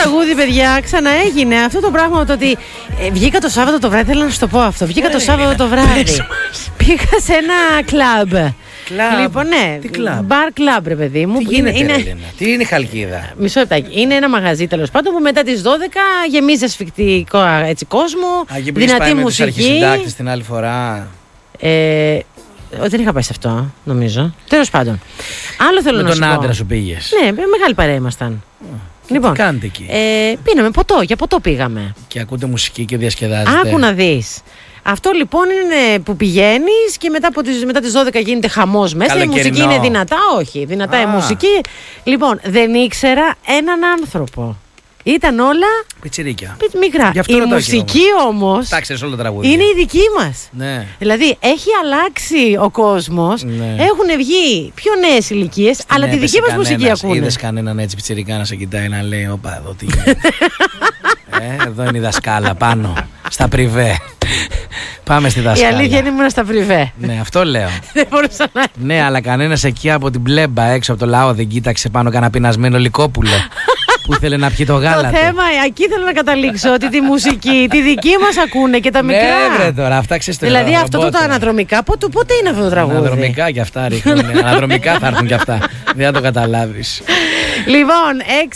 τραγούδι, παιδιά, ξαναέγινε αυτό το πράγμα. Το ότι βγήκα το Σάββατο το βράδυ, θέλω να σου το πω αυτό. Βγήκα το Σάββατο το βράδυ. Πήγα σε ένα κλαμπ. Λοιπόν, ναι, μπαρ κλαμπ, ρε παιδί μου. Τι γίνεται, τι είναι η Χαλκίδα? Μισό λεπτάκι. Είναι ένα μαγαζί, τέλος πάντων, που μετά τις 12 γεμίζει ασφικτικό κόσμο. Δυνατή μουσική. Αρχισυντάκτης την άλλη φορά. Δεν είχα πάει σε αυτό, νομίζω. Τέλος πάντων. Άλλο θέλω να σου πω. Με τον άντρα σου πήγες? Ναι, μεγάλη παρέα ήμασταν. Λοιπόν, τι κάνετε εκεί? Πίναμε ποτό, για ποτό πήγαμε. Και ακούτε μουσική και διασκεδάζετε. Άκου να δεις. Αυτό λοιπόν είναι που πηγαίνεις και μετά τις 12 γίνεται χαμός μέσα. Καλοκαιρινό. Η μουσική είναι δυνατά, όχι. Δυνατά η μουσική. Λοιπόν, δεν ήξερα έναν άνθρωπο. Ήταν όλα πιτσιρίκια. Μικρά. Η μουσική όμως είναι η δική μας. Ναι. Δηλαδή έχει αλλάξει ο κόσμος. Ναι. Έχουν βγει πιο νέες ηλικίες, αλλά τη δική μας μουσική ακούνε. Είδες κανέναν έτσι πιτσιρικά να σε κοιτάει να λέει όπα εδώ τι γίνεται? Εδώ είναι η δασκάλα πάνω στα πριβέ. Πάμε στη δασκάλα. Η αλήθεια είναι ήμουν στα πριβέ. Ναι, αυτό λέω. Δεν μπορούσα να. Ναι, αλλά κανένας εκεί από την πλέμπα έξω από το λαό δεν κοίταξε πάνω κανένα πεινασμένο λικόπουλο που ήθελε να πιει το γάλα. Το θέμα, εκεί θέλω να καταλήξω, ότι τη μουσική, τη δική μας ακούνε και τα μικρά. Ναι, βρε τώρα, αυτά ξέρεις. Δηλαδή αυτό το αναδρομικά, πότε είναι αυτό το τραγούδι? Αναδρομικά κι αυτά ρίχνουν. Αναδρομικά θα έρθουν κι αυτά. Δεν θα το καταλάβεις. Λοιπόν,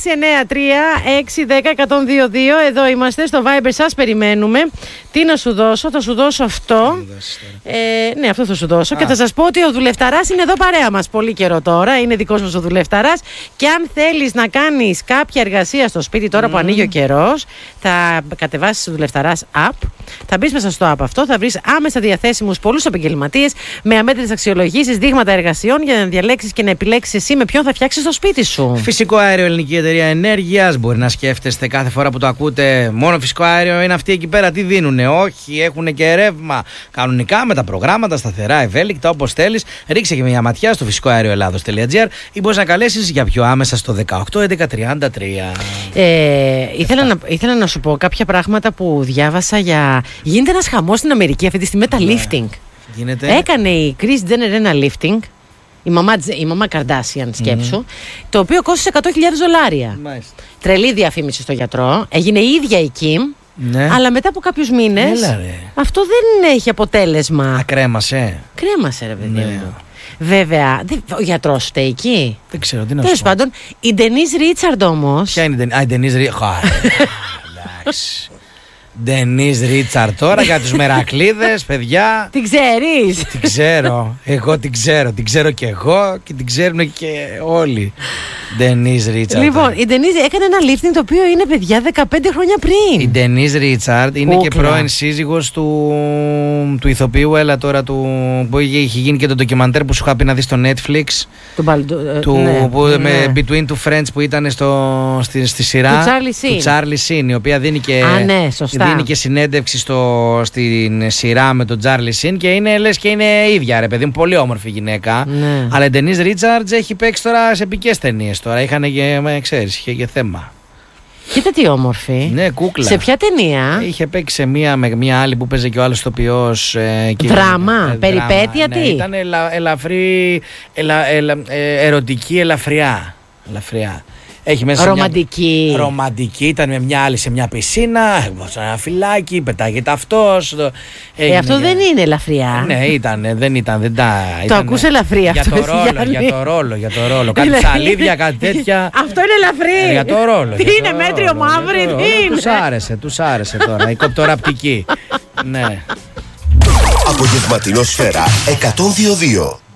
693-610-122. Εδώ είμαστε στο Viber, σας περιμένουμε. Τι να σου δώσω? Θα σου δώσω αυτό. Ναι, αυτό θα σου δώσω. Και θα σας πω ότι ο Δουλευταράς είναι εδώ παρέα μας πολύ καιρό τώρα. Είναι δικός μας ο Δουλευταράς. Και αν θέλεις να κάνεις κάποια εργασία στο σπίτι τώρα που ανοίγει ο καιρός, θα κατεβάσεις το Δουλευταράς app. Θα μπεις μέσα στο app αυτό, θα βρεις άμεσα διαθέσιμους πολλούς επαγγελματίες με αμέτρητες αξιολογήσεις, δείγματα εργασιών για να διαλέξεις και να επιλέξεις εσύ με ποιον θα φτιάξεις το σπίτι σου. Φυσικό αέριο, Ελληνική Εταιρεία Ενέργειας. Μπορεί να σκέφτεστε κάθε φορά που το ακούτε μόνο φυσικό αέριο είναι αυτοί εκεί πέρα. Τι δίνουνε? Όχι, έχουν και ρεύμα κανονικά με τα προγράμματα, σταθερά, ευέλικτα, όπως θέλεις. Ρίξε και μια ματιά στο φυσικοαερioελλάδος.gr ή μπορείς να καλέσεις για πιο άμεσα στο 18 11 33. Ήθελα να σου πω κάποια πράγματα που διάβασα για. Γίνεται ένας χαμός στην Αμερική αυτή τη στιγμή με τα lifting. Γίνεται. Έκανε η Kris Jenner ένα lifting. Η μαμά Kardashian, σκέψου, το οποίο κόστησε $100,000. Μάλιστα. Τρελή διαφήμιση στο γιατρό. Έγινε η ίδια η Kim, ναι. Αλλά μετά από κάποιους μήνες αυτό δεν έχει αποτέλεσμα. Ακρέμασε. Κρέμασε, ρε παιδί μου. Βέβαια, ο γιατρός φταίει εκεί. Δεν ξέρω τι να σου πω. Τέλος πάντων, η Denise Richard όμως. Ποια είναι η Denise Richard? Εντάξει. Denise Richard τώρα για τους Μερακλείδες, παιδιά. Την ξέρεις? Την ξέρω. Εγώ την ξέρω. Την ξέρω και εγώ και την ξέρουν και όλοι. Denise Richard. Λοιπόν, η Denise έκανε ένα lifting το οποίο είναι, παιδιά, 15 χρόνια πριν. Η Denise Richard είναι και πρώην σύζυγος του ηθοποιού, έλα τώρα, που είχε γίνει και το ντοκιμαντέρ που σου είχα πει να δεις στο Netflix. Με Between Two Friends που ήταν στη σειρά του Charlie Sheen, η οποία δίνει και συνέντευξη στην σειρά με τον Charlie Sheen και είναι, λες και είναι ίδια, ρε παιδί μου, πολύ όμορφη γυναίκα. Ναι. Αλλά η Denise Richards έχει παίξει τώρα σε επικές ταινίες. Τώρα είχαν και, ξέρεις, είχε και θέμα. Κοίτα τι όμορφη. Ναι, κούκλα. Σε ποια ταινία? Είχε παίξει σε με μια άλλη που παίζει και ο άλλος ηθοποιός. Δράμα, περιπέτεια, τι? Ήταν ελαφρύ, ερωτική, ελαφριά. Έχει μέσα ρομαντική. Ρομαντική, ήταν με μια άλλη σε μια πισίνα, σε ένα φυλάκι, πετάγεται αυτός. Αυτό δεν είναι ελαφριά. Ναι, δεν ήταν. Το ακούς ελαφριά αυτό? Για το ρόλο. Κάτι ψαλίδια, κάτι τέτοια. Αυτό είναι ελαφρύ. Για το ρόλο. Τι είναι, μέτριο μαύρη, τι είναι? Τους άρεσε τώρα, η κοπτοραπτική. Ναι. Απογευματινό Σφαίρα 102.2.